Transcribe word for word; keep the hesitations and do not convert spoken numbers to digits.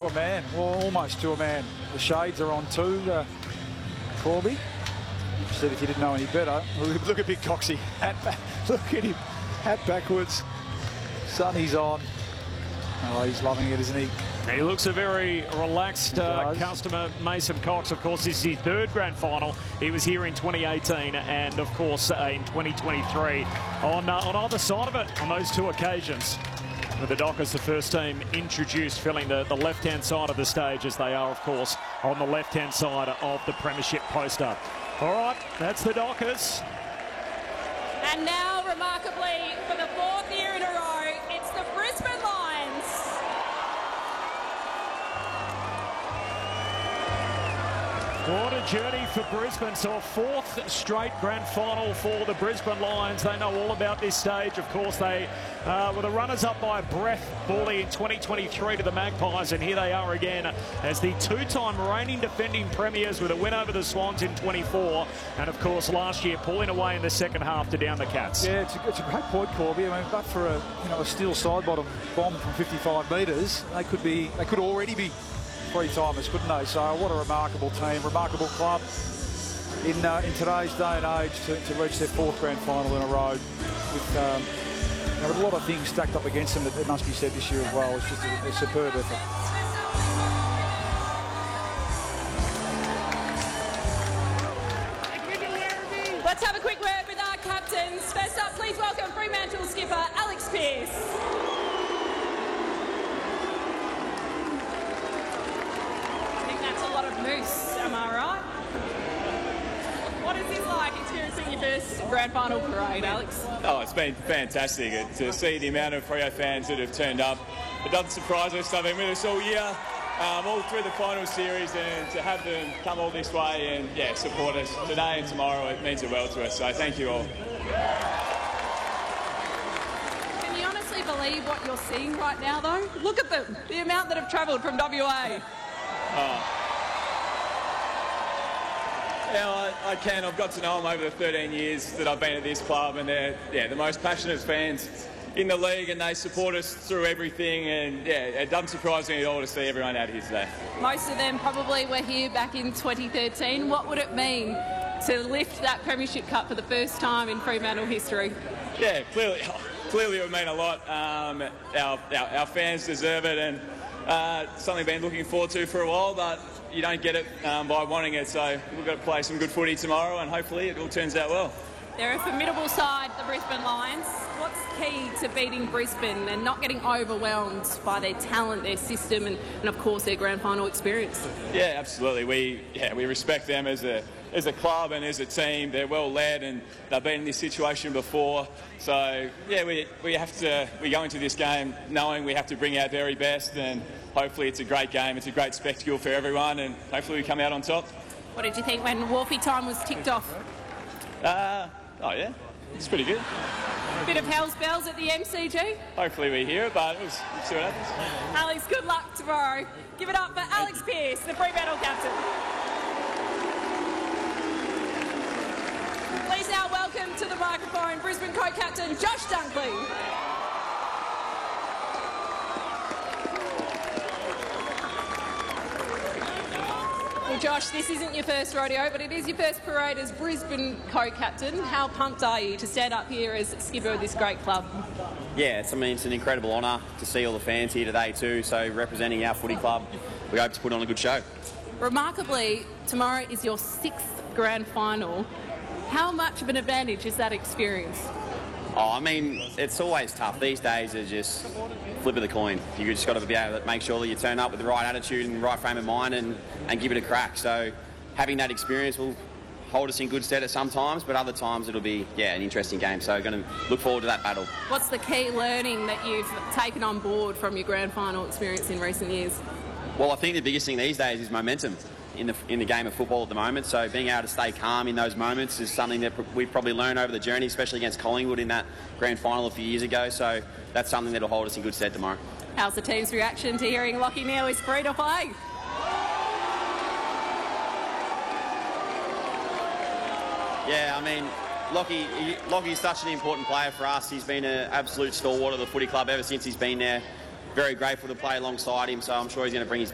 a man, well, almost to a man. The shades are on too, uh, Corby. Said if you didn't know any better, look at Big Coxie. Hat back. Look at him. Hat backwards. Sunny's on. Oh, he's loving it, isn't he? He looks a very relaxed uh, customer, Mason Cox. Of course, this is his third grand final. He was here in twenty eighteen and, of course, uh, in twenty twenty-three. On, uh, on either side of it, on those two occasions, with the Dockers, the first team introduced, filling the, the left-hand side of the stage, as they are, of course, on the left-hand side of the premiership poster. All right, that's the Dockers. And now, remarkably, for the fourth year in a row, it's the Brisbane Lions. What a journey for Brisbane. So a fourth straight grand final for the Brisbane Lions. They know all about this stage. Of course, they uh, were the runners-up by a breath, Bally, in twenty twenty-three to the Magpies. And here they are again as the two-time reigning defending premiers with a win over the Swans in twenty-four. And, of course, last year pulling away in the second half to down the Cats. Yeah, it's a, it's a great point, Corby. I mean, but for a, you know, a steel side-bottom bomb from fifty-five metres, they could be, they could already be three-timers, couldn't they? So what a remarkable team, remarkable club in uh, in today's day and age to, to reach their fourth grand final in a row with, um, you know, with a lot of things stacked up against them that, that must be said this year as well. It's just a, a superb effort. Let's have a quick word with our captains. First up, please welcome Fremantle skipper Alex Pearce. Moose, am I right? What is this like, experiencing your first grand final parade, Alex? Oh, it's been fantastic to see the amount of Freo fans that have turned up. It doesn't surprise us. They've been with us all year, um, all through the final series, and to have them come all this way and yeah, support us today and tomorrow, it means the world to us. So thank you all. Can you honestly believe what you're seeing right now, though? Look at them, the amount that have travelled from W A. Oh. Yeah, I, I can. I've got to know them over the thirteen years that I've been at this club, and they're yeah, the most passionate fans in the league, and they support us through everything. And yeah, it doesn't surprise me at all to see everyone out here today. Most of them probably were here back in twenty thirteen. What would it mean to lift that Premiership Cup for the first time in Fremantle history? Yeah, clearly, clearly it would mean a lot. Um, our, our our fans deserve it, and uh, something we've been looking forward to for a while, but you don't get it um, by wanting it, so we've got to play some good footy tomorrow, and hopefully it all turns out well. They're a formidable side, the Brisbane Lions. What's key to beating Brisbane and not getting overwhelmed by their talent, their system, and, and of course their grand final experience? Yeah, absolutely. We yeah we respect them as a as a club and as a team. They're well led, and they've been in this situation before. So yeah, we we have to we go into this game knowing we have to bring our very best, and hopefully it's a great game. It's a great spectacle for everyone, and hopefully we come out on top. What did you think when Wolfie time was ticked off? Uh, oh yeah, it's pretty good. Bit of hell's bells at the M C G. Hopefully we hear it, but we'll see what happens. Alex, good luck tomorrow. Give it up for Alex Pearce, the Fremantle captain. Please now welcome to the microphone Brisbane co-captain Josh Dunkley. Well, Josh, this isn't your first rodeo, but it is your first parade as Brisbane co-captain. How pumped are you to stand up here as skipper of this great club? Yeah, it's, I mean, it's an incredible honour to see all the fans here today too, so representing our footy club, we hope to put on a good show. Remarkably, tomorrow is your sixth grand final. How much of an advantage is that experience? Oh, I mean, it's always tough. These days it's just flip of the coin. You just got to be able to make sure that you turn up with the right attitude and the right frame of mind and, and give it a crack. So having that experience will hold us in good stead at some times, but other times it'll be, yeah, an interesting game. So going to look forward to that battle. What's the key learning that you've taken on board from your grand final experience in recent years? Well, I think the biggest thing these days is momentum in the in the game of football at the moment. So being able to stay calm in those moments is something that we've probably learned over the journey, especially against Collingwood in that grand final a few years ago. So that's something that will hold us in good stead tomorrow. How's the team's reaction to hearing Lachie Neale is free to play? Yeah, I mean, Lachie, Lachie's such an important player for us. He's been an absolute stalwart of the footy club ever since he's been there. Very grateful to play alongside him, so I'm sure he's going to bring his